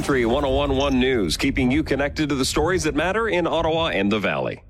Country 101.1 News, keeping you connected to the stories that matter in Ottawa and the Valley.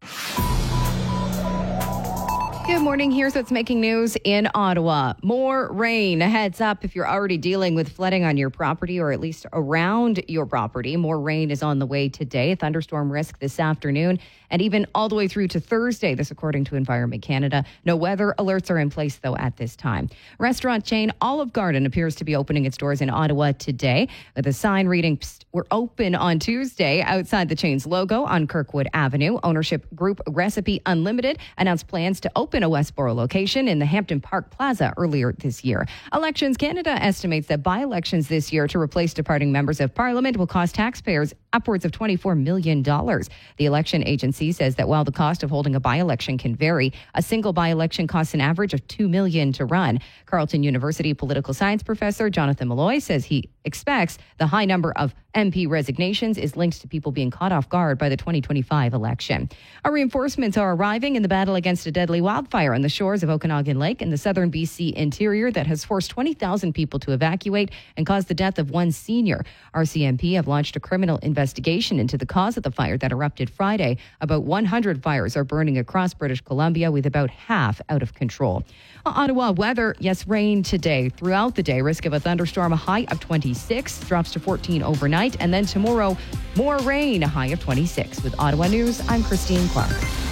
Good morning. Here's what's making news in Ottawa. More rain. A heads up if you're already dealing with flooding on your property or at least around your property. More rain is on the way today. Thunderstorm risk this afternoon and even all the way through to Thursday. This according to Environment Canada. No weather alerts are in place, though, at this time. Restaurant chain Olive Garden appears to be opening its doors in Ottawa today with a sign reading, "We're open on Tuesday," outside the chain's logo on Kirkwood Avenue. Ownership group Recipe Unlimited announced plans to open a Westboro location in the Hampton Park Plaza earlier this year. Elections Canada estimates that by-elections this year to replace departing members of Parliament will cost taxpayers upwards of $24 million. The election agency says that while the cost of holding a by-election can vary, a single by-election costs an average of $2 million to run. Carleton University political science professor Jonathan Malloy says he expects the high number of MP resignations is linked to people being caught off guard by the 2025 election. Our reinforcements are arriving in the battle against a deadly wildfire on the shores of Okanagan Lake in the southern BC interior that has forced 20,000 people to evacuate and caused the death of one senior. RCMP have launched a criminal investigation into the cause of the fire that erupted Friday. About 100 fires are burning across British Columbia, with about half out of control. Ottawa weather, yes, rain today. Throughout the day, risk of a thunderstorm, a high of 26, drops to 14 overnight. And then tomorrow, more rain, a high of 26. With Ottawa News, I'm Christine Clark.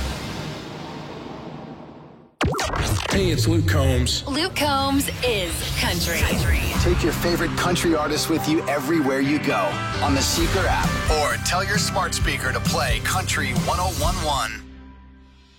Hey, it's Luke Combs. Luke Combs is country. Take your favorite country artist with you everywhere you go on the Seeker app. Or tell your smart speaker to play Country 101.1.